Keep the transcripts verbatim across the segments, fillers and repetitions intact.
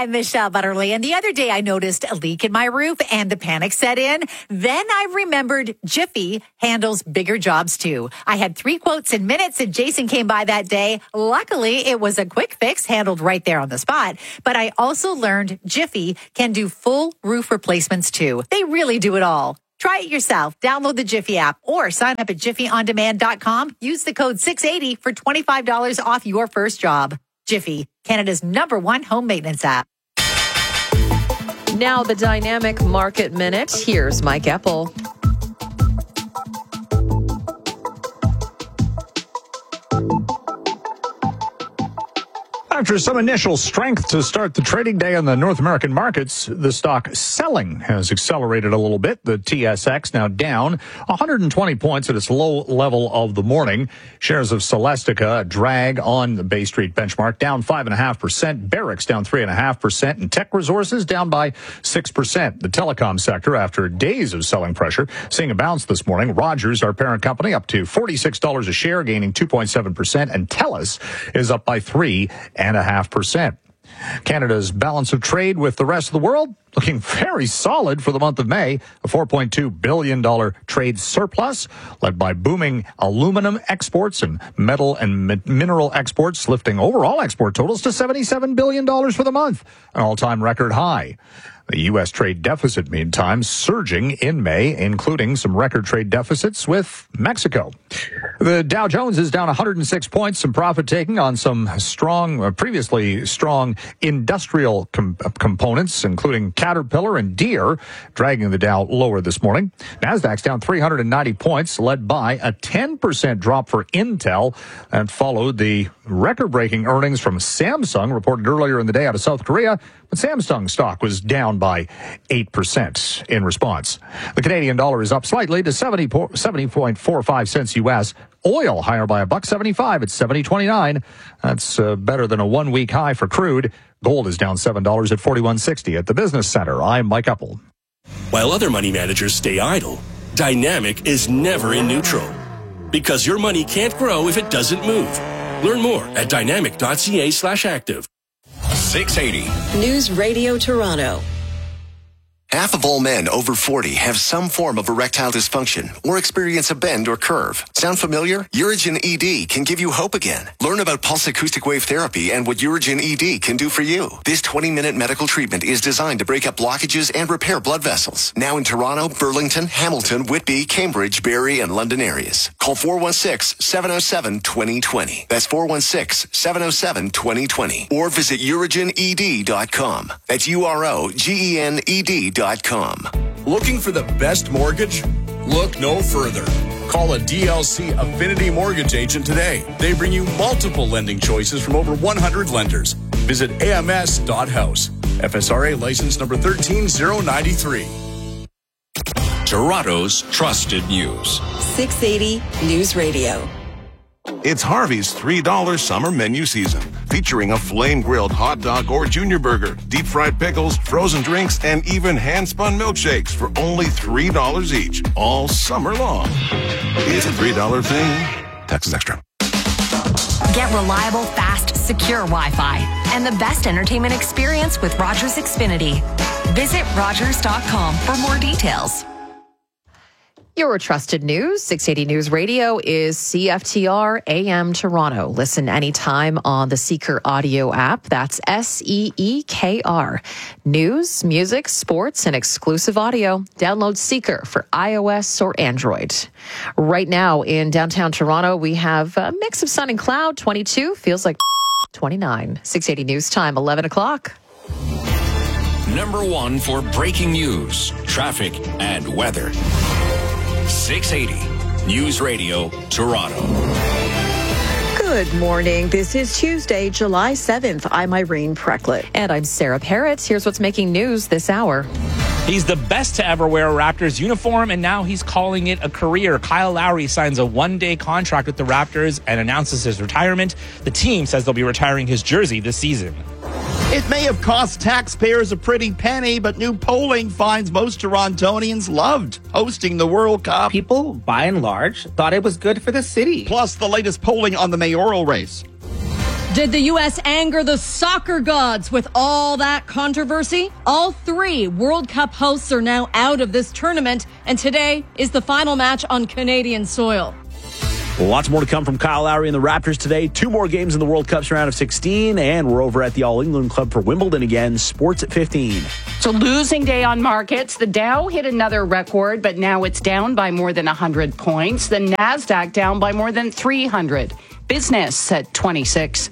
I'm Michelle Butterly, and the other day I noticed a leak in my roof and the panic set in. Then I remembered Jiffy handles bigger jobs too. I had three quotes in minutes and Jason came by that day. Luckily, it was a quick fix handled right there on the spot. But I also learned Jiffy can do full roof replacements too. They really do it all. Try it yourself. Download the Jiffy app or sign up at jiffy on demand dot com. Use the code six eighty for twenty-five dollars off your first job. Jiffy, Canada's number one home maintenance app. Now the Dynamic Market Minute. Here's Mike Eppel. After some initial strength to start the trading day on the North American markets, the stock selling has accelerated a little bit. The T S X now down one hundred twenty points at its low level of the morning. Shares of Celestica, a drag on the Bay Street benchmark, down five point five percent. Barracks down three point five percent. And Tech Resources down by six percent. The telecom sector, after days of selling pressure, seeing a bounce this morning. Rogers, our parent company, up to forty-six dollars a share, gaining two point seven percent. And TELUS is up by three and a half percent. Canada's balance of trade with the rest of the world looking very solid for the month of May. A four point two billion dollars trade surplus led by booming aluminum exports and metal and mi- mineral exports, lifting overall export totals to seventy-seven billion dollars for the month, an all-time record high. The U S trade deficit, meantime, surging in May, including some record trade deficits with Mexico. The Dow Jones is down one hundred six points, some profit taking on some strong, uh, previously strong industrial com- components, including Caterpillar and Deere, dragging the Dow lower this morning. Nasdaq's down three hundred ninety points, led by a ten percent drop for Intel, and followed the record-breaking earnings from Samsung, reported earlier in the day out of South Korea. But Samsung stock was down by eight percent in response. The Canadian dollar is up slightly to seventy point four five cents U S. Oil higher by a buck seventy-five at seventy twenty-nine. That's uh, better than a one-week high for crude. Gold is down seven dollars at forty-one sixty at the Business Center. I'm Mike Eppel. While other money managers stay idle, Dynamic is never in neutral. Because your money can't grow if it doesn't move. Learn more at dynamic.ca slash active. six eighty. News Radio Toronto. Half of all men over forty have some form of erectile dysfunction or experience a bend or curve. Sound familiar? Urigen E D can give you hope again. Learn about pulse acoustic wave therapy and what Urigen E D can do for you. This twenty-minute medical treatment is designed to break up blockages and repair blood vessels. Now in Toronto, Burlington, Hamilton, Whitby, Cambridge, Barrie, and London areas. Call four one six, seven oh seven, two oh two oh. That's four one six, seven oh seven, two oh two oh. Or visit urigen e d dot com. That's U R O G E N E D dot com. Looking for the best mortgage? Look no further. Call a D L C Affinity Mortgage agent today. They bring you multiple lending choices from over one hundred lenders. Visit A M S dot house. F S R A license number one three zero nine three. Toronto's trusted news. six eighty News Radio. It's Harvey's three dollar summer menu season, featuring a flame-grilled hot dog or junior burger, deep-fried pickles, frozen drinks, and even hand-spun milkshakes for only three dollars each, all summer long. It's a three dollar thing. Taxes extra. Get reliable, fast, secure Wi-Fi and the best entertainment experience with Rogers Xfinity. Visit rogers dot com for more details. Your trusted news, six eighty News Radio, is C F T R A M Toronto. Listen anytime on the Seeker audio app. That's S E E K R. News, music, sports, and exclusive audio. Download Seeker for iOS or Android. Right now in downtown Toronto, we have a mix of sun and cloud. twenty-two feels like twenty-nine. six eighty News Time, eleven o'clock. Number one for breaking news, traffic, and weather. six eighty News Radio, Toronto. Good morning. This is Tuesday, July seventh. I'm Irene Precklett. And I'm Sarah Parrott. Here's what's making news this hour. He's the best to ever wear a Raptors uniform, and now he's calling it a career. Kyle Lowry signs a one-day contract with the Raptors and announces his retirement. The team says they'll be retiring his jersey this season. It may have cost taxpayers a pretty penny, but new polling finds most Torontonians loved hosting the World Cup. People, by and large, thought it was good for the city. Plus, the latest polling on the mayoral race. Did the U S anger the soccer gods with all that controversy? All three World Cup hosts are now out of this tournament, and today is the final match on Canadian soil. Well, lots more to come from Kyle Lowry and the Raptors today. Two more games in the World Cup's round of sixteen, and we're over at the All England Club for Wimbledon again. Sports at fifteen. So losing day on markets. The Dow hit another record, but now it's down by more than one hundred points. The NASDAQ down by more than three hundred. Business at twenty-six.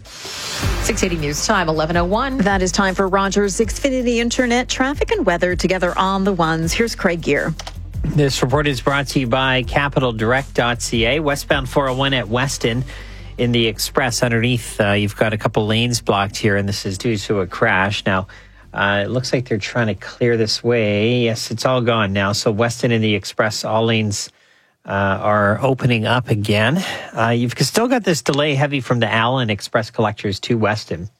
six eighty News Time, eleven oh one. That is time for Rogers Xfinity Internet traffic and weather together on the ones. Here's Craig Gear. This report is brought to you by capital direct dot c a. Westbound four oh one at Weston in the Express underneath. Uh, you've got a couple lanes blocked here, and this is due to a crash. Now, uh, it looks like they're trying to clear this way. Yes, it's all gone now. So Weston in the Express, all lanes uh, are opening up again. Uh, you've still got this delay heavy from the Allen Express collectors to Weston.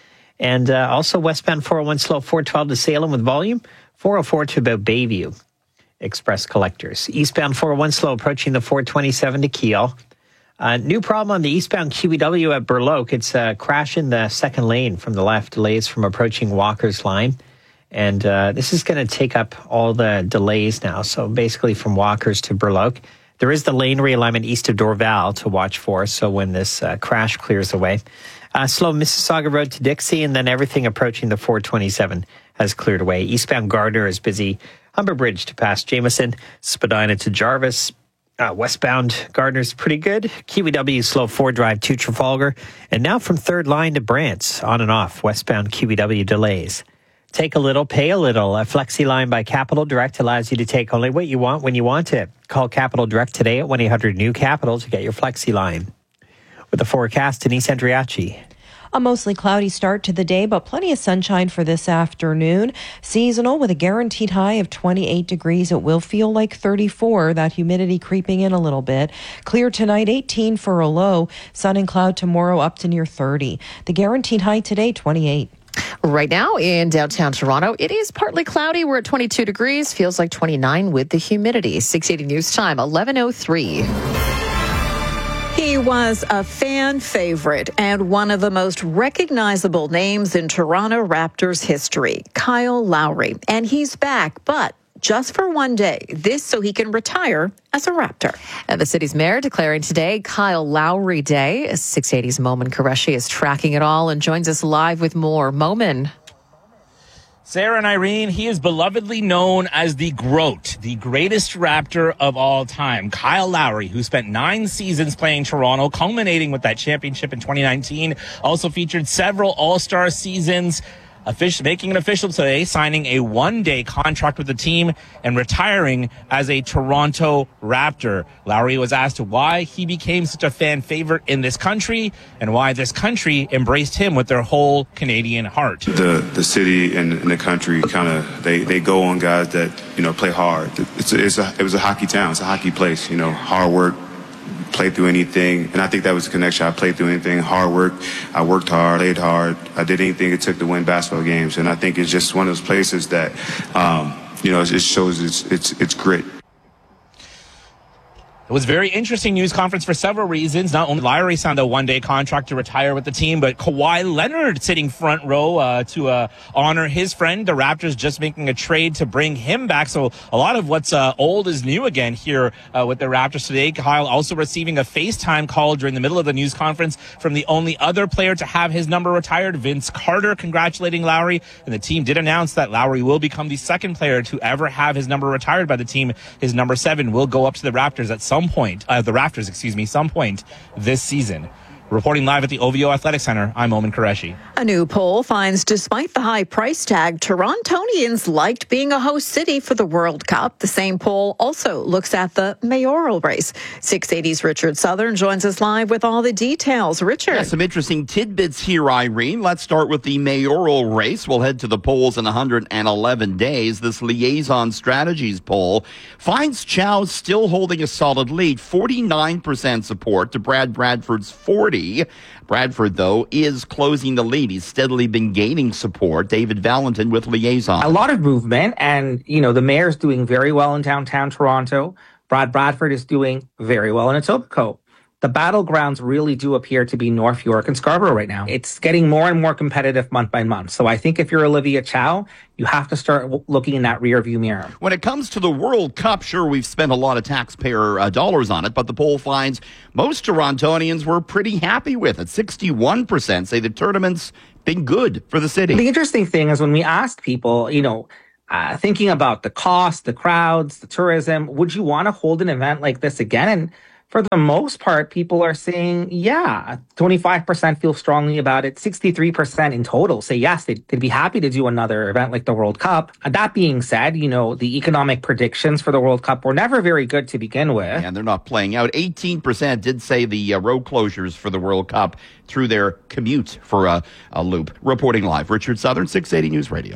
And uh, also westbound four oh one slow four twelve to Salem with volume, four oh four to about Bayview Express collectors. Eastbound four oh one slow approaching the four twenty-seven to Kiel. Uh, new problem on the eastbound Q E W at Burloak. It's a crash in the second lane from the left. Delays from approaching Walker's line. And uh, this is going to take up all the delays now. So basically from Walker's to Burloak. There is the lane realignment east of Dorval to watch for. So when this uh, crash clears away. Uh, slow Mississauga Road to Dixie, and then everything approaching the four twenty-seven has cleared away. Eastbound Gardner is busy. Humber Bridge to past Jameson, Spadina to Jarvis. Uh, westbound Gardner's pretty good. Q E W slow four drive to Trafalgar. And now from third line to Brants, on and off. Westbound Q E W delays. Take a little, pay a little. A flexi line by Capital Direct allows you to take only what you want when you want it. Call Capital Direct today at one eight hundred new capital to get your flexi line. With the forecast, Denise Andriachi. A mostly cloudy start to the day, but plenty of sunshine for this afternoon. Seasonal with a guaranteed high of twenty-eight degrees. It will feel like thirty-four, that humidity creeping in a little bit. Clear tonight, eighteen for a low. Sun and cloud tomorrow up to near thirty. The guaranteed high today, twenty-eight. Right now in downtown Toronto, it is partly cloudy. We're at twenty-two degrees. Feels like twenty-nine with the humidity. six eighty News Time, eleven oh three. He was a fan favorite and one of the most recognizable names in Toronto Raptors history, Kyle Lowry. And he's back, but just for one day. This so he can retire as a Raptor. And the city's mayor declaring today Kyle Lowry Day. six eighty's Momin Qureshi is tracking it all and joins us live with more. Momin. Sarah and Irene, he is belovedly known as the GROAT, the greatest Raptor of all time. Kyle Lowry, who spent nine seasons playing Toronto, culminating with that championship in twenty nineteen, also featured several All-Star seasons. Official, making it official today, signing a one-day contract with the team and retiring as a Toronto Raptor. Lowry was asked why he became such a fan favorite in this country and why this country embraced him with their whole Canadian heart. The the city and, and the country kind of they, they go on guys that you know play hard. It's a, it's a, it was a hockey town. It's a hockey place. You know, hard work. Play through anything, and I think that was the connection. I played through anything, hard work. I worked hard, played hard. I did anything it took to win basketball games, and I think it's just one of those places that, um, you know, it shows its its its grit. It was a very interesting news conference for several reasons. Not only Lowry signed a one-day contract to retire with the team, but Kawhi Leonard sitting front row uh, to uh, honor his friend. The Raptors just making a trade to bring him back. So a lot of what's uh, old is new again here uh, with the Raptors today. Kyle also receiving a FaceTime call during the middle of the news conference from the only other player to have his number retired, Vince Carter, congratulating Lowry. And the team did announce that Lowry will become the second player to ever have his number retired by the team. His number seven will go up to the Raptors at some point, uh, the Raptors, excuse me, some point this season. Reporting live at the O V O Athletic Center, I'm Momin Qureshi. A new poll finds despite the high price tag, Torontonians liked being a host city for the World Cup. The same poll also looks at the mayoral race. six eighty's Richard Southern joins us live with all the details. Richard. Yeah, some interesting tidbits here, Irene. Let's start with the mayoral race. We'll head to the polls in one hundred eleven days. This Liaison Strategies poll finds Chow still holding a solid lead, forty-nine percent support to Brad Bradford's forty. Bradford, though, is closing the lead. He's steadily been gaining support. David Valentin with Liaison. A lot of movement, and, you know, the mayor's doing very well in downtown Toronto. Brad Bradford is doing very well in Etobicoke. the battlegrounds really do appear to be North York and Scarborough right now. It's getting more and more competitive month by month. So I think if you're Olivia Chow, you have to start w- looking in that rearview mirror. When it comes to the World Cup, sure, we've spent a lot of taxpayer uh, dollars on it, but the poll finds most Torontonians were pretty happy with it. sixty-one percent say the tournament's been good for the city. The interesting thing is when we asked people, you know, uh, thinking about the cost, the crowds, the tourism, would you want to hold an event like this again? And for the most part, people are saying, yeah. twenty-five percent feel strongly about it. sixty-three percent in total say yes, they'd, they'd be happy to do another event like the World Cup. And that being said, you know, the economic predictions for the World Cup were never very good to begin with. And they're not playing out. eighteen percent did say the uh, road closures for the World Cup through their commute for a, a loop. Reporting live, Richard Southern, six eighty News Radio.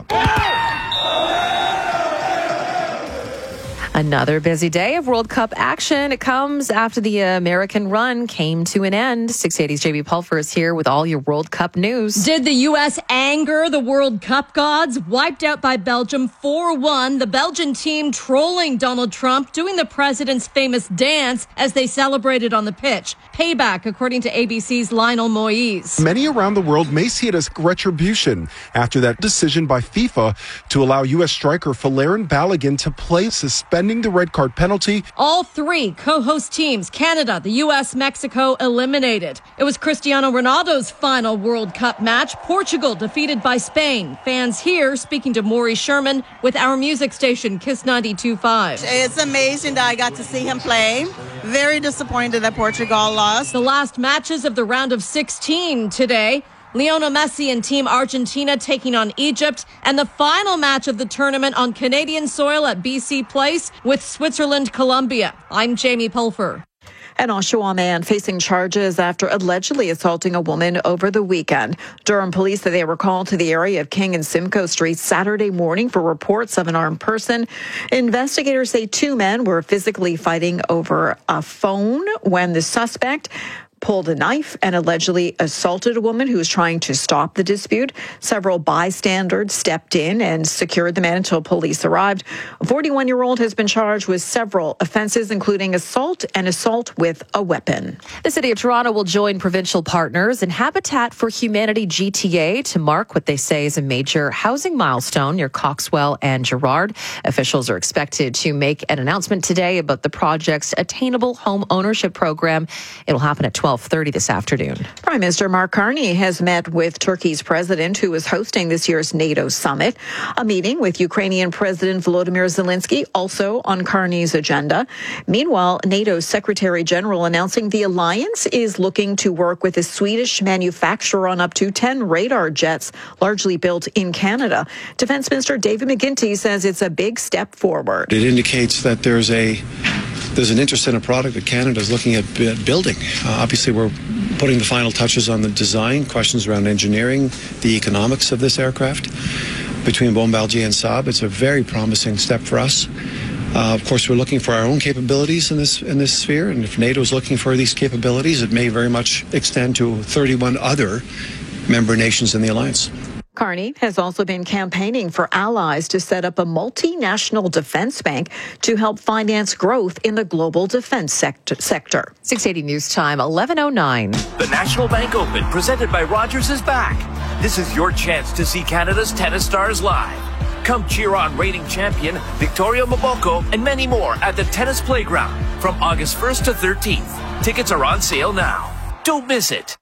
Another busy day of World Cup action. It comes after the American run came to an end. six eighty's J B Pulfer is here with all your World Cup news. Did the U S anger the World Cup gods? Wiped out by Belgium four one. The Belgian team trolling Donald Trump, doing the president's famous dance as they celebrated on the pitch. Payback, according to A B C's Lionel Moise. Many around the world may see it as retribution after that decision by FIFA to allow U S striker Folarin Balogun to play, suspending the red card penalty. All three co-host teams, Canada, the U S, Mexico, eliminated. It was Cristiano Ronaldo's final World Cup match. Portugal defeated by Spain. Fans here speaking to Maury Sherman with our music station, Kiss ninety-two point five. It's amazing that I got to see him play. Very disappointed that Portugal lost. The last matches of the round of sixteen today. Lionel Messi and Team Argentina taking on Egypt, and the final match of the tournament on Canadian soil at B C Place with Switzerland-Colombia. I'm Jamie Pulfer. An Oshawa man facing charges after allegedly assaulting a woman over the weekend. Durham police say they were called to the area of King and Simcoe Street Saturday morning for reports of an armed person. Investigators say two men were physically fighting over a phone when the suspect pulled a knife and allegedly assaulted a woman who was trying to stop the dispute. Several bystanders stepped in and secured the man until police arrived. A forty-one-year-old has been charged with several offenses, including assault and assault with a weapon. The City of Toronto will join provincial partners and Habitat for Humanity G T A to mark what they say is a major housing milestone near Coxwell and Gerrard. Officials are expected to make an announcement today about the project's attainable home ownership program. It'll happen at twelve thirty this afternoon. Prime Minister Mark Carney has met with Turkey's president, who is hosting this year's NATO summit. A meeting with Ukrainian President Volodymyr Zelensky also on Carney's agenda. Meanwhile, NATO's Secretary General announcing the alliance is looking to work with a Swedish manufacturer on up to ten radar jets, largely built in Canada. Defense Minister David McGuinty says it's a big step forward. It indicates that there's a There's an interest in a product that Canada is looking at building. Uh, obviously, we're putting the final touches on the design, questions around engineering, the economics of this aircraft. Between Bombardier and Saab, it's a very promising step for us. Uh, of course, we're looking for our own capabilities in this in this sphere, and if NATO is looking for these capabilities, it may very much extend to thirty-one other member nations in the alliance. Carney has also been campaigning for allies to set up a multinational defense bank to help finance growth in the global defense sector. six eighty News Time, eleven oh nine. The National Bank Open, presented by Rogers, is back. This is your chance to see Canada's tennis stars live. Come cheer on reigning champion Victoria Mboko and many more at the Tennis Playground from August first to thirteenth. Tickets are on sale now. Don't miss it.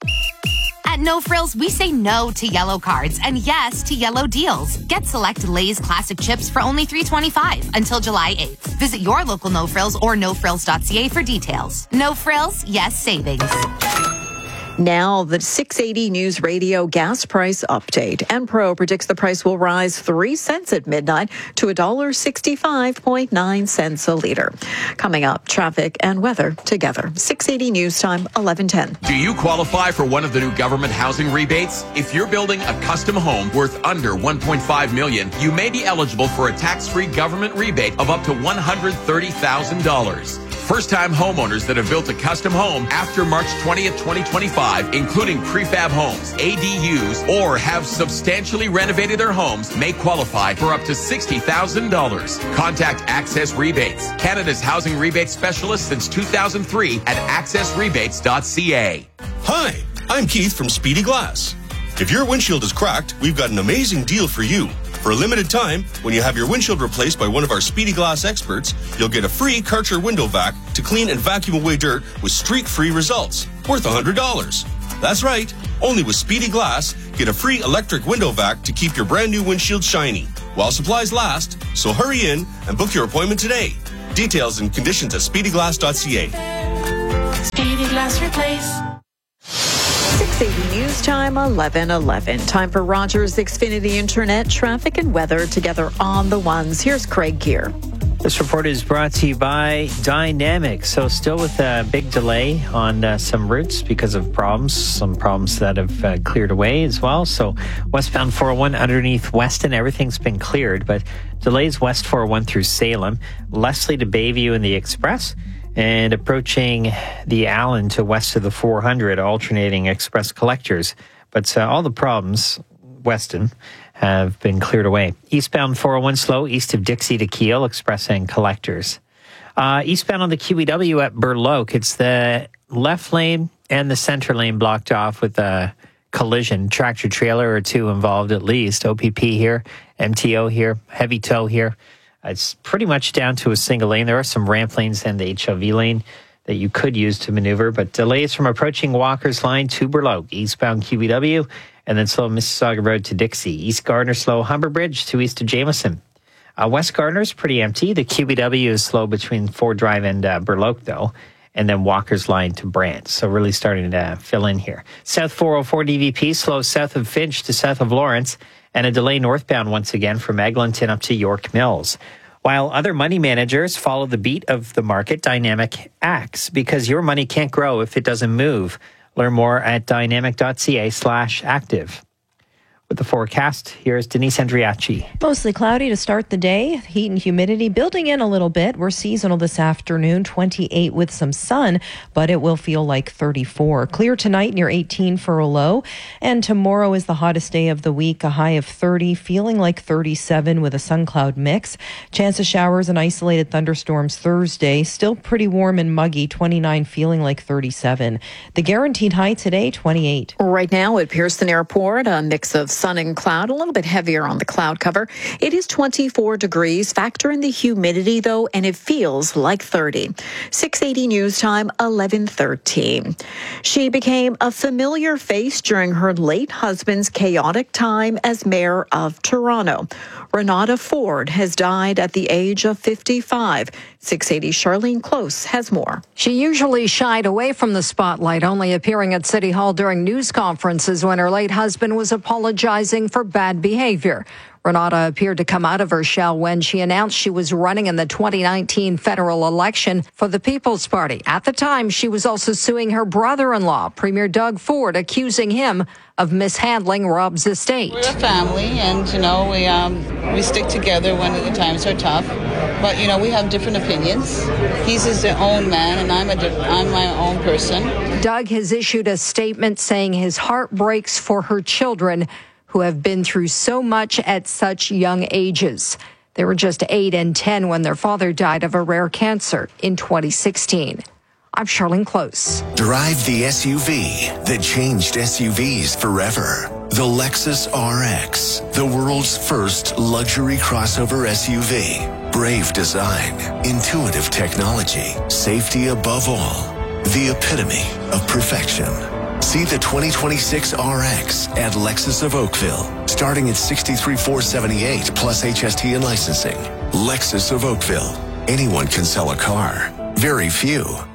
At No Frills, we say no to yellow cards and yes to yellow deals. Get select Lay's classic chips for only three dollars and twenty-five cents until July eighth. Visit your local No Frills or no frills dot c a for details. No Frills, yes savings. Now, the six eighty News Radio gas price update. Enpro predicts the price will rise three cents at midnight to one dollar and sixty-five point nine cents a liter. Coming up, traffic and weather together. six eighty News Time, eleven ten. Do you qualify for one of the new government housing rebates? If you're building a custom home worth under one point five million dollars, you may be eligible for a tax-free government rebate of up to one hundred thirty thousand dollars. first-time homeowners that have built a custom home after March twentieth, twenty twenty-five, including prefab homes, A D Us, or have substantially renovated their homes may qualify for up to sixty thousand dollars. Contact Access Rebates, Canada's housing rebate specialist since two thousand three at access rebates dot c a. Hi, I'm Keith from Speedy Glass. If your windshield is cracked, we've got an amazing deal for you. For a limited time, when you have your windshield replaced by one of our Speedy Glass experts, you'll get a free Karcher window vac to clean and vacuum away dirt with streak-free results, worth one hundred dollars. That's right, only with Speedy Glass, get a free electric window vac to keep your brand new windshield shiny, while supplies last, so hurry in and book your appointment today. Details and conditions at speedy glass dot c a. Speedy Glass Replace. six eighty News Time, eleven eleven. Time for Rogers Xfinity Internet traffic and weather together on the ones. Here's Craig Gear. This report is brought to you by Dynamic. So still with a big delay on uh, some routes because of problems, some problems that have uh, cleared away as well. So westbound four oh one underneath Weston, everything's been cleared, but delays west four oh one through Salem, Leslie to Bayview in the Express, and approaching the Allen to west of the four hundred, alternating express collectors. But uh, all the problems, Weston, have been cleared away. Eastbound four oh one slow, east of Dixie to Kiel, express and collectors. Uh, eastbound on the Q E W at Burloak, it's the left lane and the center lane blocked off with a collision. Tractor trailer or two involved at least. O P P here, M T O here, heavy tow here. It's pretty much down to a single lane. There are some ramp lanes and the H L V lane that you could use to maneuver, but delays from approaching Walker's Line to Burloak, eastbound Q E W, and then slow Mississauga Road to Dixie. East Gardner slow Humber Bridge to east of Jameson. Uh, West Gardner is pretty empty. The Q E W is slow between Ford Drive and uh, Burloak, though, and then Walker's Line to Brant. So really starting to fill in here. South four oh four D V P slow south of Finch to south of Lawrence, and a delay northbound once again from Eglinton up to York Mills. While other money managers follow the beat of the market, Dynamic acts because your money can't grow if it doesn't move. Learn more at dynamic dot c a slash active. With the forecast, here's Denise Andriachi. Mostly cloudy to start the day. Heat and humidity building in a little bit. We're seasonal this afternoon, twenty-eight with some sun, but it will feel like thirty-four. Clear tonight near eighteen for a low. And tomorrow is the hottest day of the week, a high of thirty, feeling like thirty-seven with a sun cloud mix. Chance of showers and isolated thunderstorms Thursday. Still pretty warm and muggy, twenty-nine, feeling like thirty-seven. The guaranteed high today, twenty-eight. Right now at Pearson Airport, a mix of sun and cloud, a little bit heavier on the cloud cover. It is twenty-four degrees. Factor in the humidity, though, and it feels like thirty. six eighty News Time, eleven thirteen. She became a familiar face during her late husband's chaotic time as mayor of Toronto. Renata Ford has died at the age of fifty-five. six eighty Charlene Close has more. She usually shied away from the spotlight, only appearing at City Hall during news conferences when her late husband was apologizing for bad behavior. Renata appeared to come out of her shell when she announced she was running in the twenty nineteen federal election for the People's Party. At the time, she was also suing her brother-in-law, Premier Doug Ford, accusing him of mishandling Rob's estate. We're a family, and, you know, we um, we stick together when the times are tough. But, you know, we have different opinions. He's his own man, and I'm, a diff- I'm my own person. Doug has issued a statement saying his heart breaks for her children who have been through so much at such young ages. They were just eight and ten when their father died of a rare cancer in twenty sixteen. I'm Charlene Close. Drive the S U V that changed S U Vs forever. The Lexus R X, the world's first luxury crossover S U V. Brave design, intuitive technology, safety above all. The epitome of perfection. See the twenty twenty-six R X at Lexus of Oakville, starting at sixty-three thousand four hundred seventy-eight dollars plus H S T and licensing. Lexus of Oakville. Anyone can sell a car. Very few can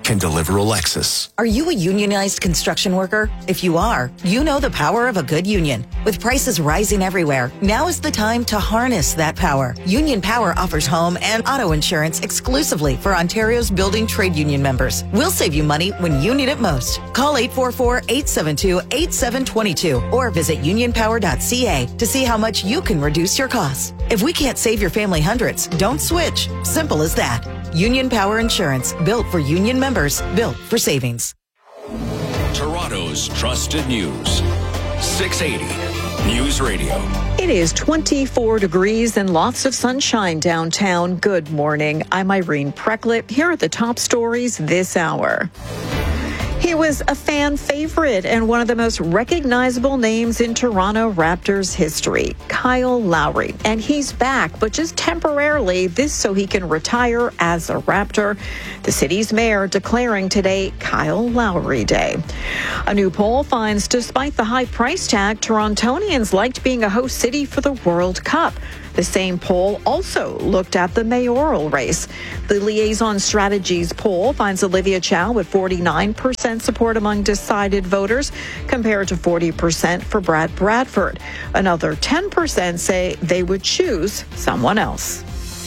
can deliver a Lexus. Are you a unionized construction worker? If you are, you know the power of a good union. With prices rising everywhere, now is the time to harness that power. Union Power offers home and auto insurance exclusively for Ontario's building trade union members. We'll save you money when you need it most. Call eight four four, eight seven two, eight seven two two or visit union power dot c a to see how much you can reduce your costs. If we can't save your family hundreds, don't switch. Simple as that. Union Power Insurance, built for union members, built for savings. Toronto's trusted news. six eighty News Radio. It is twenty-four degrees and lots of sunshine downtown. Good morning. I'm Irene Precklett. Here are the top stories this hour. He was a fan favorite and one of the most recognizable names in Toronto Raptors history, Kyle Lowry. And he's back, but just temporarily, this so he can retire as a Raptor. The city's mayor declaring today Kyle Lowry Day. A new poll finds despite the high price tag, Torontonians liked being a host city for the World Cup. The same poll also looked at the mayoral race. The Liaison Strategies poll finds Olivia Chow with forty-nine percent support among decided voters compared to forty percent for Brad Bradford. Another ten percent say they would choose someone else.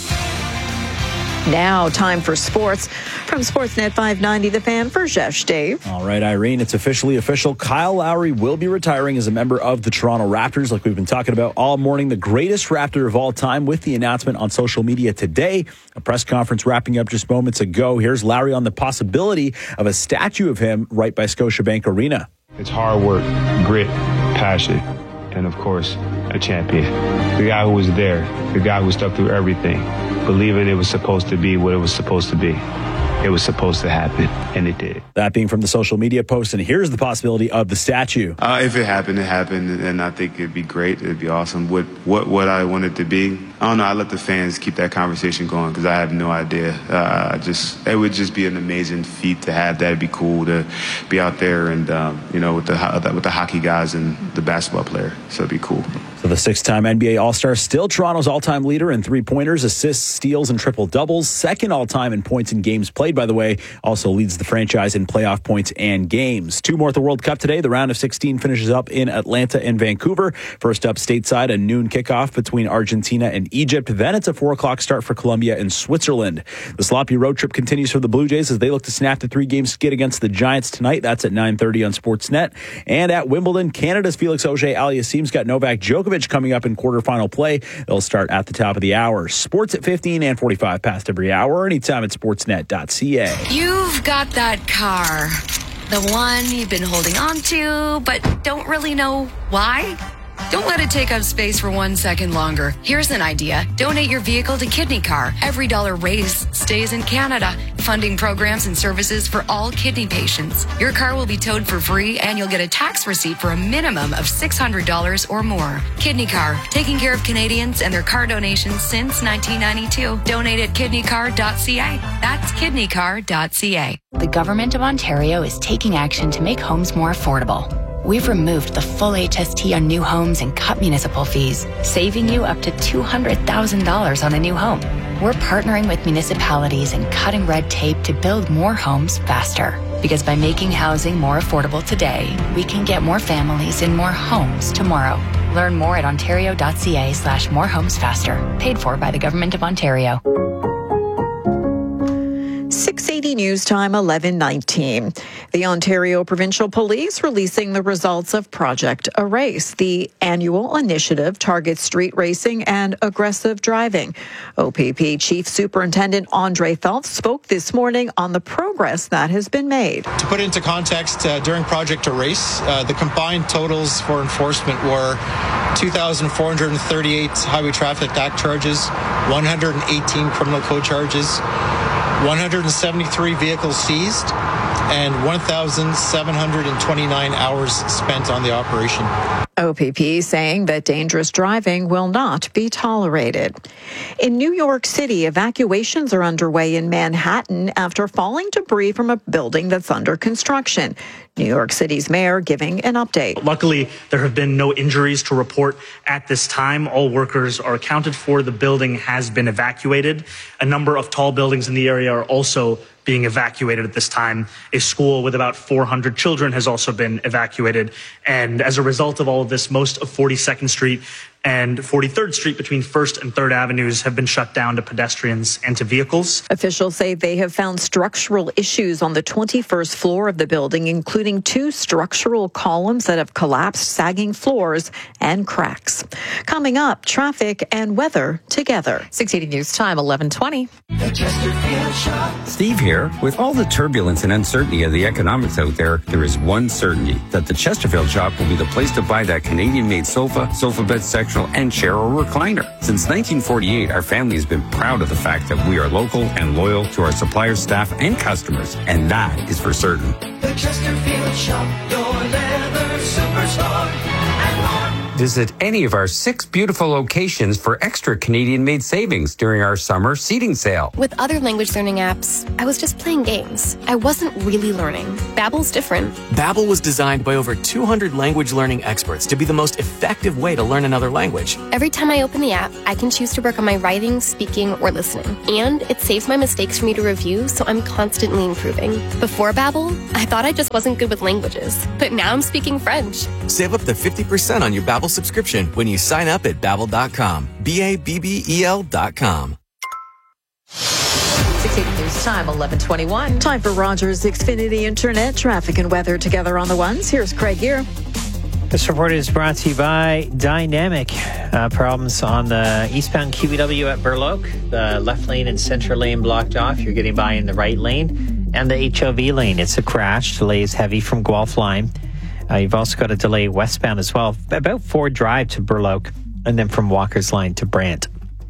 Now, time for sports. From Sportsnet five ninety, The Fan, for Jeff Dave. All right, Irene, it's officially official. Kyle Lowry will be retiring as a member of the Toronto Raptors, like we've been talking about all morning. The greatest Raptor of all time, with the announcement on social media today. A press conference wrapping up just moments ago. Here's Lowry on the possibility of a statue of him right by Scotiabank Arena. It's hard work, grit, passion, and of course, a champion. The guy who was there, the guy who stuck through everything, believing it was supposed to be what it was supposed to be. It was supposed to happen, and it did. That being from the social media post, and here's the possibility of the statue. Uh, if it happened, it happened, and I think it'd be great. It'd be awesome. What what what I want it to be, I don't know. I let the fans keep that conversation going because I have no idea. Uh, I just it would just be an amazing feat to have that. It'd be cool to be out there and um, you know with the with the hockey guys and the basketball player. So it'd be cool. So the six-time N B A All-Star, still Toronto's all-time leader in three-pointers, assists, steals, and triple-doubles. Second all-time in points in games played, by the way. Also leads the franchise in playoff points and games. Two more at the World Cup today. The round of sixteen finishes up in Atlanta and Vancouver. First up stateside, a noon kickoff between Argentina and Egypt. Then it's a four o'clock start for Colombia and Switzerland. The sloppy road trip continues for the Blue Jays as they look to snap the three-game skid against the Giants tonight. That's at nine thirty on Sportsnet. And at Wimbledon, Canada's Felix Auger-Aliassime's got Novak Djokovic coming up in quarterfinal play. They'll start at the top of the hour. Sports at fifteen and forty-five past every hour. Anytime at sportsnet dot c a. You've got that car. The one you've been holding on to, but don't really know why. Don't let it take up space for one second longer. Here's an idea. Donate your vehicle to Kidney Car. Every dollar raised stays in Canada, funding programs and services for all kidney patients. Your car will be towed for free, and you'll get a tax receipt for a minimum of six hundred dollars or more. Kidney Car, taking care of Canadians and their car donations since nineteen ninety-two. Donate at kidney car dot c a. That's kidney car dot c a. The Government of Ontario is taking action to make homes more affordable. We've removed the full H S T on new homes and cut municipal fees, saving you up to two hundred thousand dollars on a new home. We're partnering with municipalities and cutting red tape to build more homes faster. Because by making housing more affordable today, we can get more families in more homes tomorrow. Learn more at ontario dot c a slash more homes faster. Paid for by the Government of Ontario. six eighty News Time, eleven nineteen. The Ontario Provincial Police releasing the results of Project Erase. The annual initiative targets street racing and aggressive driving. O P P Chief Superintendent Andre Phelps spoke this morning on the progress that has been made. To put into context, uh, during Project Erase, uh, the combined totals for enforcement were two thousand four hundred thirty-eight Highway Traffic Act charges, one hundred eighteen criminal code charges, one hundred seventy-three vehicles seized, and one thousand seven hundred twenty-nine hours spent on the operation. O P P saying that dangerous driving will not be tolerated. In New York City, evacuations are underway in Manhattan after falling debris from a building that's under construction. New York City's mayor giving an update. Luckily, there have been no injuries to report at this time. All workers are accounted for. The building has been evacuated. A number of tall buildings in the area are also being evacuated at this time. A school with about four hundred children has also been evacuated. And as a result of all of this, most of forty-second Street and forty-third Street between first and third Avenues have been shut down to pedestrians and to vehicles. Officials say they have found structural issues on the twenty-first floor of the building, including two structural columns that have collapsed, sagging floors, and cracks. Coming up, traffic and weather together. six eighty News Time, eleven twenty. Steve here. With all the turbulence and uncertainty of the economics out there, there is one certainty, that the Chesterfield Shop will be the place to buy that Canadian-made sofa, sofa bed sectional, and chair or recliner. Since nineteen forty-eight, our family has been proud of the fact that we are local and loyal to our suppliers, staff, and customers, and that is for certain. The Chesterfield Shop, your leather superstar. Visit any of our six beautiful locations for extra Canadian-made savings during our summer seating sale. With other language learning apps, I was just playing games. I wasn't really learning. Babbel's different. Babbel was designed by over two hundred language learning experts to be the most effective way to learn another language. Every time I open the app, I can choose to work on my writing, speaking, or listening. And it saves my mistakes for me to review, so I'm constantly improving. Before Babbel, I thought I just wasn't good with languages. But now I'm speaking French. Save up to fifty percent on your Babbel subscription when you sign up at babbel dot com. B A B B E L dot com. six eighty News Time, eleven twenty-one. Time for Rogers Xfinity Internet traffic and weather together on the ones. Here's Craig here. This report is brought to you by Dynamic. Uh, problems on the eastbound Q E W at Burloak. The left lane and center lane blocked off. You're getting by in the right lane. And the H O V lane. It's a crash. Delay is heavy from Guelph Line. Uh, you've also got a delay westbound as well. About Ford Drive to Burloak. And then from Walker's Line to Brant.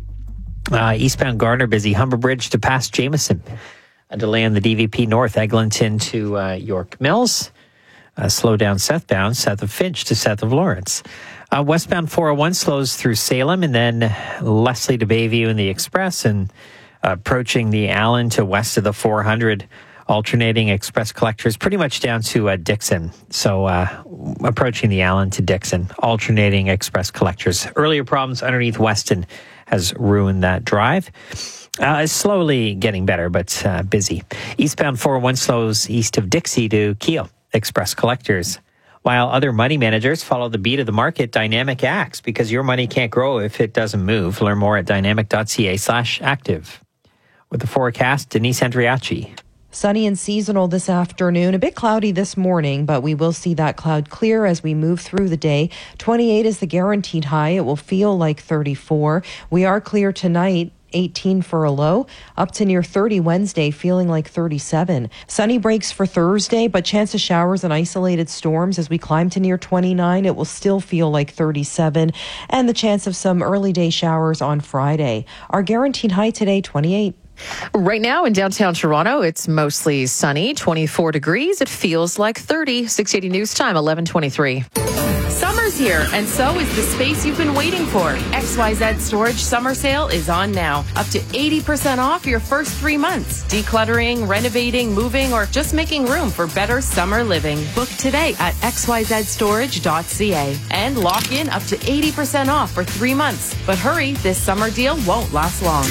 Uh, eastbound Gardner busy. Humber Bridge to past Jameson. A delay on the D V P North. Eglinton to uh, York Mills. Uh, slow down southbound, south of Finch to south of Lawrence. Uh, westbound four oh one slows through Salem and then Leslie to Bayview in the Express and uh, approaching the Allen to west of the four hundred. Alternating express collectors pretty much down to uh, Dixon. So uh, approaching the Allen to Dixon. Alternating express collectors. Earlier problems underneath Weston has ruined that drive. Uh, it's slowly getting better, but uh, busy. Eastbound four oh one slows east of Dixie to Keel. Express collectors. While other money managers follow the beat of the market, Dynamic acts because your money can't grow if it doesn't move. Learn more at dynamic.ca slash active. With the forecast, Denise Andriachi. Sunny and seasonal this afternoon. A bit cloudy this morning, but we will see that cloud clear as we move through the day. twenty-eight is the guaranteed high. It will feel like thirty-four. We are clear tonight. eighteen for a low, up to near thirty Wednesday, feeling like thirty-seven. Sunny breaks for Thursday, but chance of showers and isolated storms as we climb to near twenty-nine. It will still feel like thirty-seven, and the chance of some early day showers on Friday. Our guaranteed high today, twenty-eight. Right now in downtown Toronto, it's mostly sunny, twenty-four degrees. It feels like thirty. six eighty News Time, eleven twenty-three. Summer's here, and so is the space you've been waiting for. X Y Z Storage Summer Sale is on now. Up to eighty percent off your first three months. Decluttering, renovating, moving, or just making room for better summer living. Book today at x y z storage dot c a and lock in up to eighty percent off for three months. But hurry, this summer deal won't last long.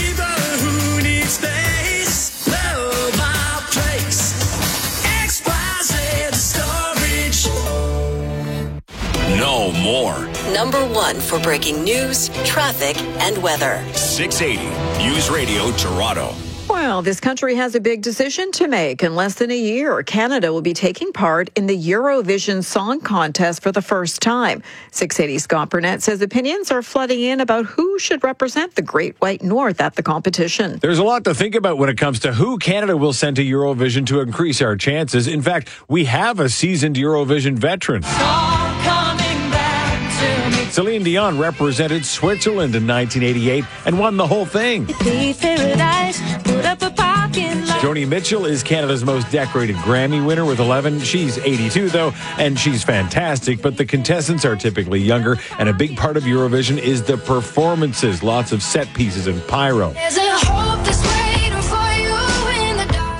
Space, love our place. X Y Z Storage. No more. Number one for breaking news, traffic, and weather. six eighty News Radio Toronto. Well, this country has a big decision to make. In less than a year, Canada will be taking part in the Eurovision Song Contest for the first time. six eighty Scott Burnett says opinions are flooding in about who should represent the Great White North at the competition. There's a lot to think about when it comes to who Canada will send to Eurovision to increase our chances. In fact, we have a seasoned Eurovision veteran. Celine Dion represented Switzerland in nineteen eighty-eight and won the whole thing. Joni Mitchell is Canada's most decorated Grammy winner with eleven. She's eighty-two, though, and she's fantastic, but the contestants are typically younger, and a big part of Eurovision is the performances, lots of set pieces and pyro.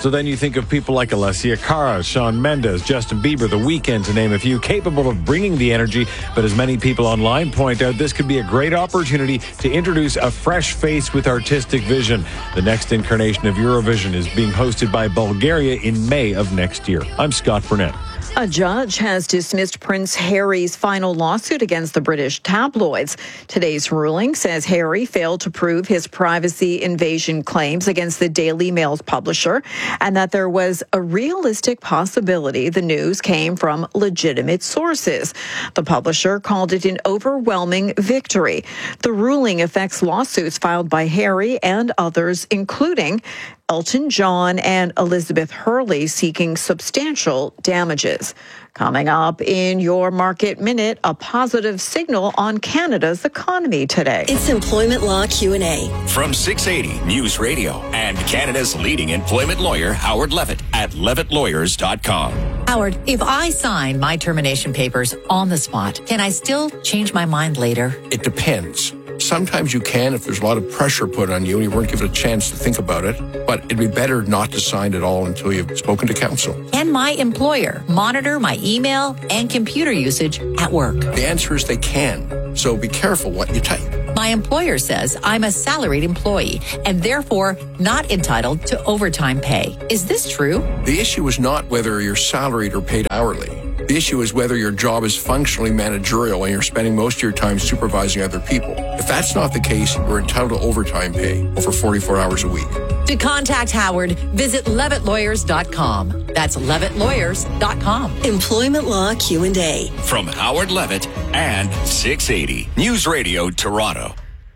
So then you think of people like Alessia Cara, Shawn Mendes, Justin Bieber, The Weeknd, to name a few, capable of bringing the energy. But as many people online point out, this could be a great opportunity to introduce a fresh face with artistic vision. The next incarnation of Eurovision is being hosted by Bulgaria in May of next year. I'm Scott Burnett. A judge has dismissed Prince Harry's final lawsuit against the British tabloids. Today's ruling says Harry failed to prove his privacy invasion claims against the Daily Mail's publisher, and that there was a realistic possibility the news came from legitimate sources. The publisher called it an overwhelming victory. The ruling affects lawsuits filed by Harry and others, including Elton John and Elizabeth Hurley, seeking substantial damages. Coming up in your Market Minute, a positive signal on Canada's economy today. It's Employment Law Q and A. From six eighty News Radio and Canada's leading employment lawyer, Howard Levitt, at levitt lawyers dot com. Howard, if I sign my termination papers on the spot, can I still change my mind later? It depends. Sometimes you can if there's a lot of pressure put on you and you weren't given a chance to think about it, but it'd be better not to sign at all until you've spoken to counsel. Can my employer monitor my email and computer usage at work? The answer is they can, so be careful what you type. My employer says I'm a salaried employee and therefore not entitled to overtime pay. Is this true? The issue is not whether you're salaried or paid hourly. The issue is whether your job is functionally managerial and you're spending most of your time supervising other people. If that's not the case, you're entitled to overtime pay over forty-four hours a week. To contact Howard, visit levitt lawyers dot com. That's levitt lawyers dot com. Employment Law Q and A. From Howard Levitt and six eighty News Radio Toronto.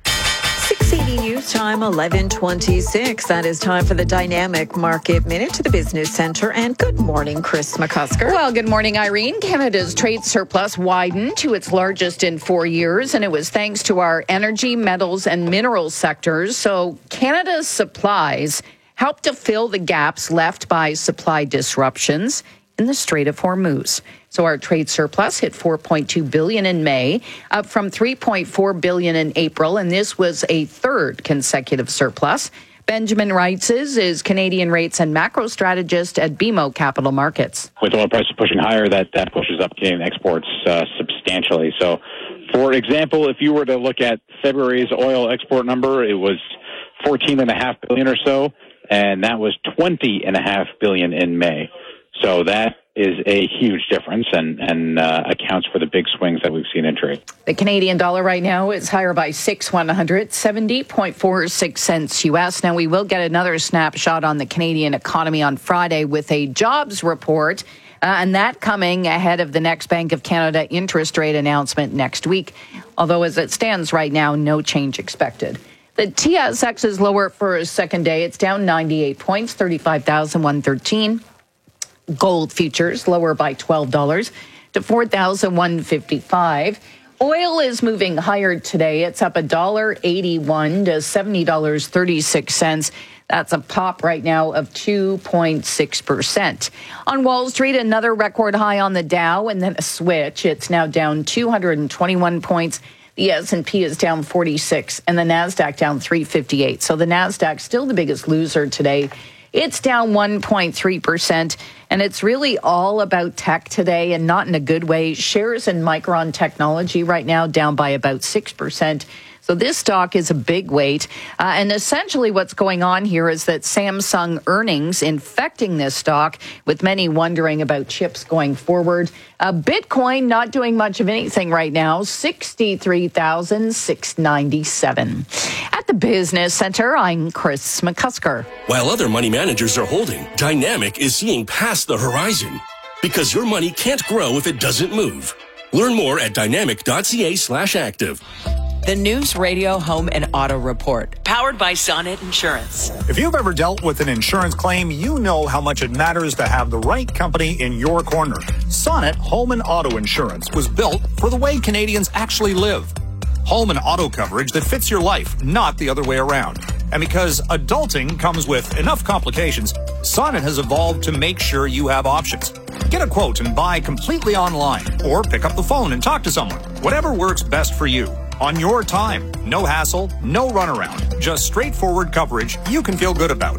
six eighty News Time, eleven twenty-six. That is time for the Dynamic Market Minute to the Business Center. And good morning, Chris McCusker. Well, good morning, Irene. Canada's trade surplus widened to its largest in four years, and it was thanks to our energy, metals, and minerals sectors. So Canada's supplies helped to fill the gaps left by supply disruptions in the Strait of Hormuz. So our trade surplus hit four point two billion dollars in May, up from three point four billion dollars in April, and this was a third consecutive surplus. Benjamin Reitzes is Canadian rates and macro strategist at B M O Capital Markets. With oil prices pushing higher, that, that pushes up Canadian exports uh, substantially. So, for example, if you were to look at February's oil export number, it was fourteen point five billion dollars or so, and that was twenty point five billion dollars in May. So that is a huge difference and, and uh, accounts for the big swings that we've seen in trade. The Canadian dollar right now is higher by six one hundred seventy point four six cents U S. Now, we will get another snapshot on the Canadian economy on Friday with a jobs report, uh, and that coming ahead of the next Bank of Canada interest rate announcement next week. Although as it stands right now, no change expected. The T S X is lower for a second day. It's down ninety-eight points, thirty-five thousand one hundred thirteen. Gold futures lower by twelve dollars to four thousand one hundred fifty-five. Oil is moving higher today. It's up one dollar and eighty-one cents to seventy dollars and thirty-six cents. That's a pop right now of two point six percent. On Wall Street, another record high on the Dow and then a switch. It's now down two hundred twenty-one points. The S and P is down forty-six and the NASDAQ down three fifty-eight. So the NASDAQ still the biggest loser today. It's down one point three percent, and it's really all about tech today, and not in a good way. Shares in Micron Technology right now down by about six percent. So this stock is a big weight. Uh, and essentially what's going on here is that Samsung earnings infecting this stock, with many wondering about chips going forward. Uh, Bitcoin not doing much of anything right now, sixty-three thousand six hundred ninety-seven. At the Business Center, I'm Chris McCusker. While other money managers are holding, Dynamic is seeing past the horizon. Because your money can't grow if it doesn't move. Learn more at dynamic.ca slash active. The News Radio Home and Auto Report, powered by Sonnet Insurance. If you've ever dealt with an insurance claim, you know how much it matters to have the right company in your corner. Sonnet Home and Auto Insurance was built for the way Canadians actually live. Home and auto coverage that fits your life, not the other way around. And because adulting comes with enough complications, Sonnet has evolved to make sure you have options. Get a quote and buy completely online, or pick up the phone and talk to someone. Whatever works best for you. On your time. No hassle, no runaround. Just straightforward coverage you can feel good about.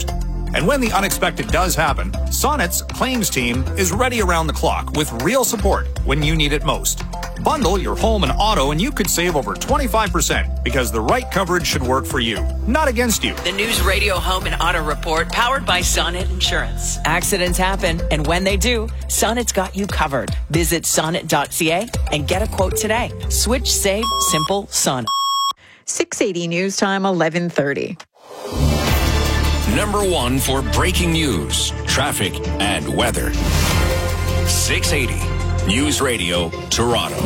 And when the unexpected does happen, Sonnet's claims team is ready around the clock with real support when you need it most. Bundle your home and auto and you could save over twenty-five percent because the right coverage should work for you, not against you. The News Radio Home and Auto Report, powered by Sonnet Insurance. Accidents happen, and when they do, Sonnet's got you covered. Visit sonnet dot c a and get a quote today. Switch, save, simple, Sonnet. six eighty News Time, eleven thirty. Number one for breaking news, traffic, and weather. six eighty News Radio, Toronto.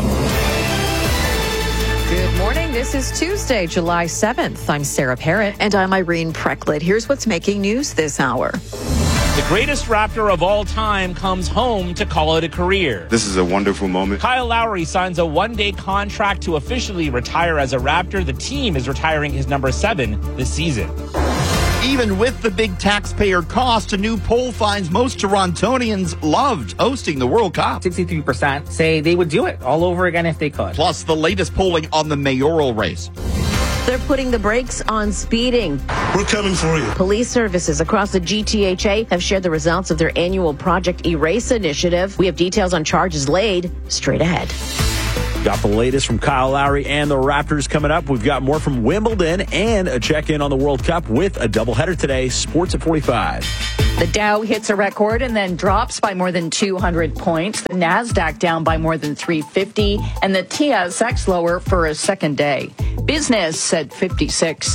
Good morning. This is Tuesday, July seventh. I'm Sarah Parrott. And I'm Irene Precklett. Here's what's making news this hour. The greatest Raptor of all time comes home to call it a career. This is a wonderful moment. Kyle Lowry signs a one-day contract to officially retire as a Raptor. The team is retiring his number seven this season. Even with the big taxpayer cost, a new poll finds most Torontonians loved hosting the World Cup. sixty-three percent say they would do it all over again if they could. Plus, the latest polling on the mayoral race. They're putting the brakes on speeding. We're coming for you. Police services across the G T H A have shared the results of their annual Project Erase initiative. We have details on charges laid straight ahead. Got the latest from Kyle Lowry and the Raptors coming up. We've got more from Wimbledon and a check-in on the World Cup with a doubleheader today. Sports at forty-five. The Dow hits a record and then drops by more than two hundred points. The NASDAQ down by more than three fifty, and the T S X lower for a second day. Business at fifty-six.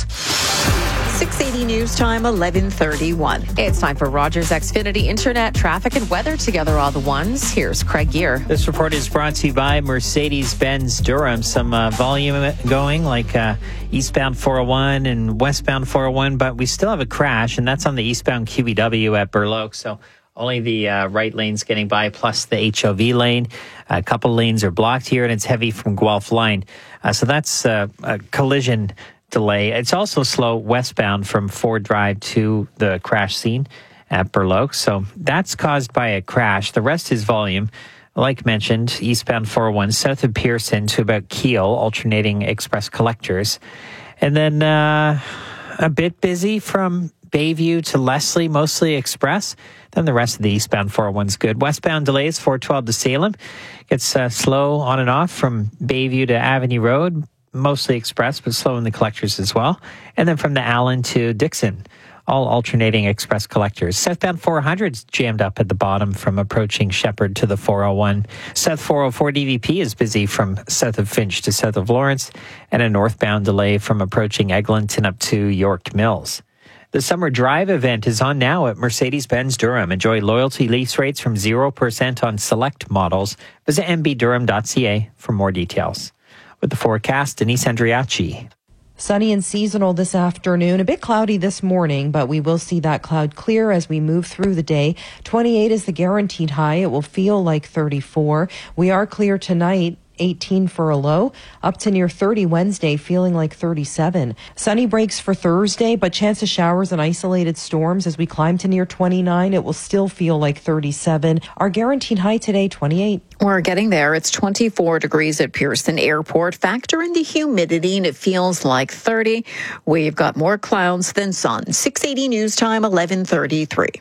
six eighty News Time, eleven thirty-one. It's time for Rogers Xfinity Internet, traffic, and weather together all the ones. Here's Craig Gear. This report is brought to you by Mercedes-Benz Durham. Some uh, volume going like uh, eastbound four oh one and westbound four oh one, but we still have a crash, and that's on the eastbound Q V W at Burloak. So only the uh, right lane's getting by, plus the H O V lane. A couple lanes are blocked here, and it's heavy from Guelph Line. Uh, so that's uh, a collision delay. It's also slow westbound from Ford Drive to the crash scene at Burloak. So that's caused by a crash. The rest is volume. Like mentioned, eastbound four oh one south of Pearson to about Kiel, alternating express collectors. And then uh, a bit busy from Bayview to Leslie, mostly express. Then the rest of the eastbound four oh one's good. Westbound delays, four twelve to Salem. It's uh, slow on and off from Bayview to Avenue Road. Mostly express, but slow in the collectors as well. And then from the Allen to Dixon, all alternating express collectors. Southbound four hundred's jammed up at the bottom from approaching Shepherd to the four oh one. South four oh four D V P is busy from south of Finch to south of Lawrence, and a northbound delay from approaching Eglinton up to York Mills. The Summer Drive event is on now at Mercedes-Benz Durham. Enjoy loyalty lease rates from zero percent on select models. Visit m b durham dot c a for more details. With the forecast, Denise Andriachi. Sunny and seasonal this afternoon. A bit cloudy this morning, but we will see that cloud clear as we move through the day. twenty-eight is the guaranteed high. It will feel like thirty-four. We are clear tonight. eighteen for a low, up to near thirty Wednesday, feeling like thirty-seven. Sunny breaks for Thursday, but chance of showers and isolated storms as we climb to near twenty-nine. It will still feel like thirty-seven. Our guaranteed high today, twenty-eight. We're getting there. It's twenty-four degrees at Pearson Airport. Factor in the humidity and it feels like thirty. We've got more clouds than sun. six eighty News Time, eleven thirty-three.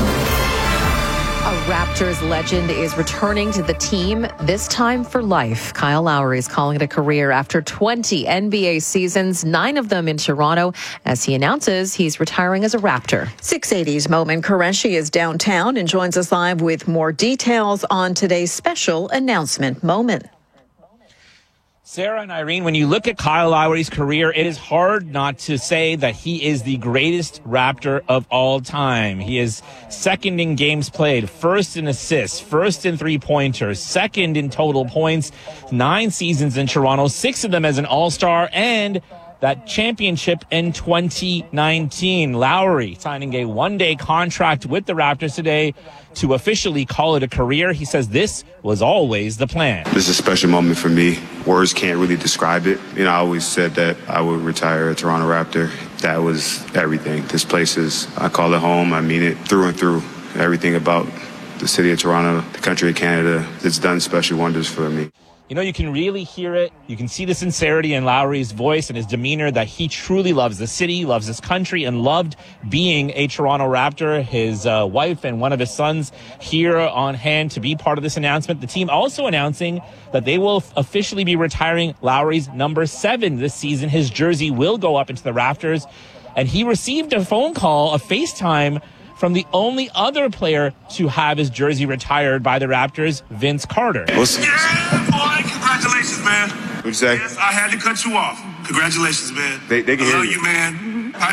A Raptors legend is returning to the team, this time for life. Kyle Lowry is calling it a career after twenty N B A seasons, nine of them in Toronto, as he announces he's retiring as a Raptor. six eighty's Momin Qureshi is downtown and joins us live with more details on today's special announcement moment. Sarah and Irene, when you look at Kyle Lowry's career, it is hard not to say that he is the greatest Raptor of all time. He is second in games played, first in assists, first in three-pointers, second in total points, nine seasons in Toronto, six of them as an all-star, and that championship in twenty nineteen. Lowry signing a one-day contract with the Raptors today to officially call it a career. He says this was always the plan. This is a special moment for me. Words can't really describe it. You know, I always said that I would retire a Toronto Raptor. That was everything. This place is, I call it home. I mean it through and through. Everything about the city of Toronto, the country of Canada, it's done special wonders for me. You know, you can really hear it. You can see the sincerity in Lowry's voice and his demeanor that he truly loves the city, loves his country, and loved being a Toronto Raptor. His uh, wife and one of his sons here on hand to be part of this announcement. The team also announcing that they will officially be retiring Lowry's number seven this season. His jersey will go up into the rafters. And he received a phone call, a FaceTime, from the only other player to have his jersey retired by the Raptors, Vince Carter. What's yeah, boy, congratulations, man. What'd you say? Yes, I had to cut you off. Congratulations, man. They, they can I hear love you. you, man. Hi,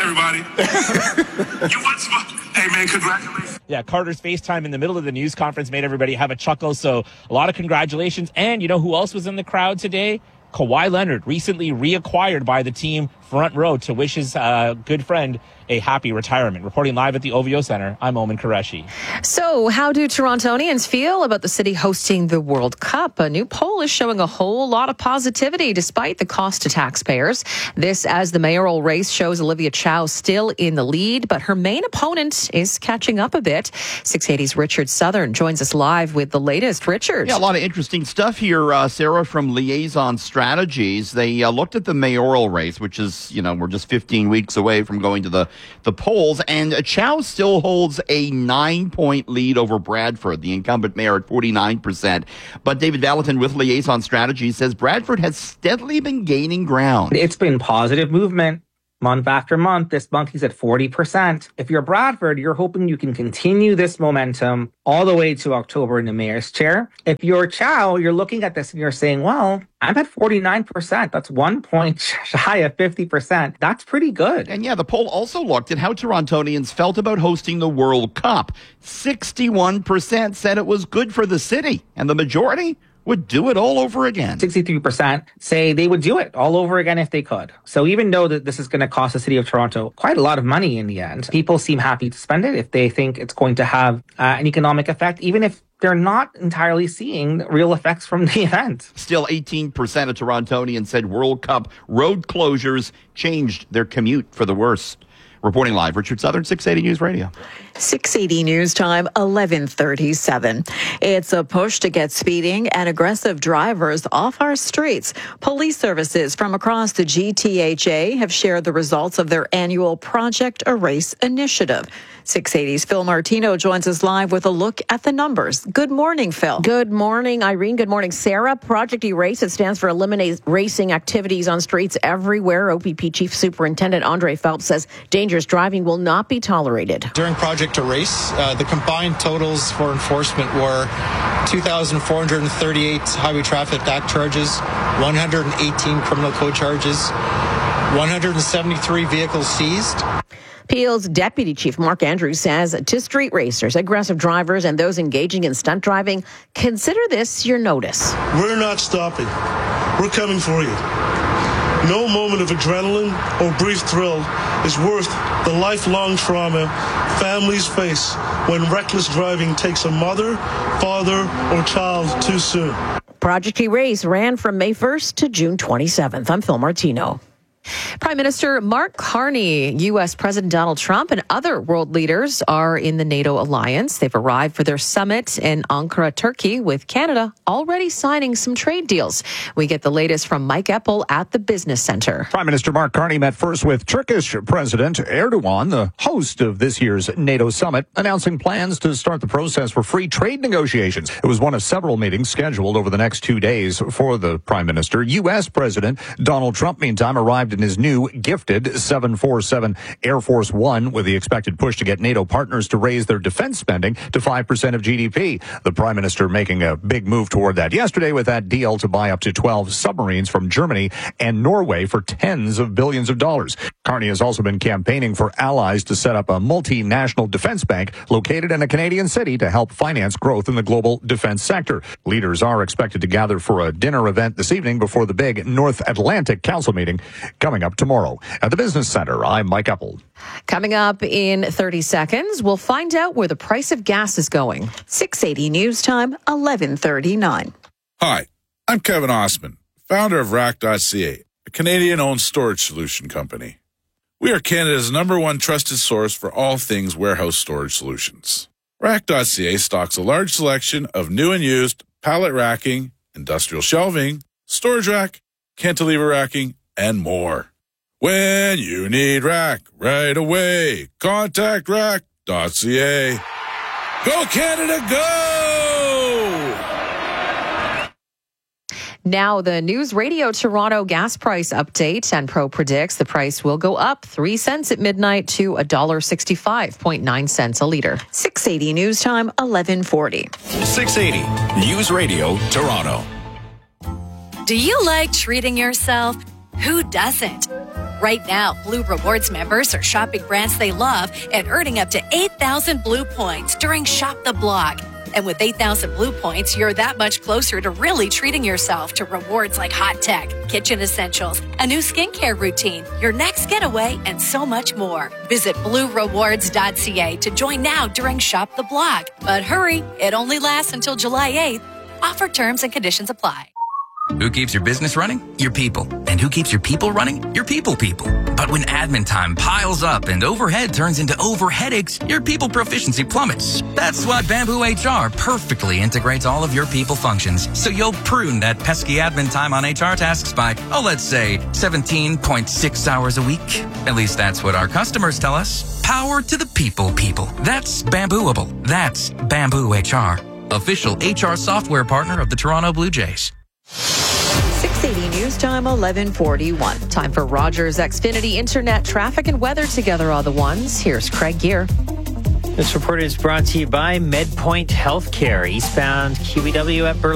everybody. You want some? Hey, man, congratulations. Yeah, Carter's FaceTime in the middle of the news conference made everybody have a chuckle, so a lot of congratulations. And you know who else was in the crowd today? Kawhi Leonard, recently reacquired by the team front row to wish his uh, good friend a happy retirement. Reporting live at the O V O Center, I'm Omen Qureshi. So how do Torontonians feel about the city hosting the World Cup? A new poll is showing a whole lot of positivity despite the cost to taxpayers. This as the mayoral race shows Olivia Chow still in the lead, but her main opponent is catching up a bit. six eighty's Richard Southern joins us live with the latest. Richard. Yeah, a lot of interesting stuff here, uh, Sarah, from Liaison Strategies. They uh, looked at the mayoral race, which is, you know, we're just fifteen weeks away from going to the the polls, and Chow still holds a nine-point lead over Bradford, the incumbent mayor, at forty-nine percent. But David Valentin with Liaison Strategies says Bradford has steadily been gaining ground. It's been positive movement. Month after month, this month he's at forty percent. If you're Bradford, you're hoping you can continue this momentum all the way to October in the mayor's chair. If you're Chow, you're looking at this and you're saying, well, I'm at forty-nine percent. That's one point shy of fifty percent. That's pretty good. And yeah, the poll also looked at how Torontonians felt about hosting the World Cup. sixty-one percent said it was good for the city, and the majority would do it all over again. sixty-three percent say they would do it all over again if they could. So even though that this is going to cost the city of Toronto quite a lot of money in the end, people seem happy to spend it if they think it's going to have uh, an economic effect, even if they're not entirely seeing real effects from the event. Still, eighteen percent of Torontonians said World Cup road closures changed their commute for the worse. Reporting live, Richard Southern, six eighty News Radio. six eighty News Time, eleven thirty-seven. It's a push to get speeding and aggressive drivers off our streets. Police services from across the G T H A have shared the results of their annual Project Erase initiative. six eighty's Phil Martino joins us live with a look at the numbers. Good morning, Phil. Good morning, Irene. Good morning, Sarah. Project Erase, it stands for Eliminate Racing Activities on Streets Everywhere. O P P Chief Superintendent Andre Phelps says dangerous driving will not be tolerated. During Project Erase, uh, the combined totals for enforcement were two thousand four hundred thirty-eight Highway Traffic Act charges, one hundred eighteen criminal code charges, one hundred seventy-three vehicles seized. Peel's Deputy Chief Mark Andrews says to street racers, aggressive drivers, and those engaging in stunt driving, consider this your notice. We're not stopping. We're coming for you. No moment of adrenaline or brief thrill is worth the lifelong trauma families face when reckless driving takes a mother, father, or child too soon. Project Erase ran from May first to June twenty-seventh. I'm Phil Martino. Prime Minister Mark Carney, U S President Donald Trump, and other world leaders are in the NATO alliance. They've arrived for their summit in Ankara, Turkey, with Canada already signing some trade deals. We get the latest from Mike Eppel at the Business Center. Prime Minister Mark Carney met first with Turkish President Erdogan, the host of this year's NATO summit, announcing plans to start the process for free trade negotiations. It was one of several meetings scheduled over the next two days for the Prime Minister. U S President Donald Trump, meantime, arrived in his new gifted seven forty-seven Air Force One with the expected push to get NATO partners to raise their defense spending to five percent of G D P. The Prime Minister making a big move toward that yesterday with that deal to buy up to twelve submarines from Germany and Norway for tens of billions of dollars. Carney has also been campaigning for allies to set up a multinational defense bank located in a Canadian city to help finance growth in the global defense sector. Leaders are expected to gather for a dinner event this evening before the big North Atlantic Council meeting coming up tomorrow. At the Business Center, I'm Mike Eppel. Coming up in thirty seconds, we'll find out where the price of gas is going. six eighty News Time, eleven thirty-nine. Hi, I'm Kevin Osman, founder of Rack dot C A, a Canadian-owned storage solution company. We are Canada's number one trusted source for all things warehouse storage solutions. Rack dot C A stocks a large selection of new and used pallet racking, industrial shelving, storage rack, cantilever racking, and more. When you need rack right away, contact rack dot c a. Go Canada, go! Now, the News Radio Toronto gas price update. Enpro predicts the price will go up three cents at midnight to one dollar sixty-five point nine cents a litre. six eighty News Time, eleven forty. six eighty News Radio Toronto. Do you like treating yourself? Who doesn't? Right now, Blue Rewards members are shopping brands they love and earning up to eight thousand Blue points during Shop the Block. And with eight thousand Blue points, you're that much closer to really treating yourself to rewards like hot tech, kitchen essentials, a new skincare routine, your next getaway, and so much more. Visit blue rewards dot c a to join now during Shop the Block. But hurry, it only lasts until July eighth. Offer terms and conditions apply. Who keeps your business running? Your people. And who keeps your people running? Your people people. But when admin time piles up and overhead turns into over headaches, your people proficiency plummets. That's why Bamboo H R perfectly integrates all of your people functions, so you'll prune that pesky admin time on H R tasks by, oh, let's say seventeen point six hours a week. At least that's what our customers tell us. Power to the people people. That's Bambooable. That's Bamboo H R. Official H R software partner of the Toronto Blue Jays. six eighty News Time, eleven forty-one. Time for Rogers Xfinity Internet traffic and weather together all the ones. Here's Craig Gear. This report is brought to you by MedPoint Healthcare, eastbound Q E W at Berlin.